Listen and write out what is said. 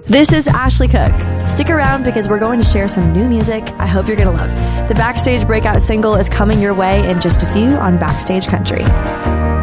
This is Ashley Cook. Stick around because we're going to share some new music I hope you're going to love. The Backstage breakout single is coming your way in just a few on Backstage Country.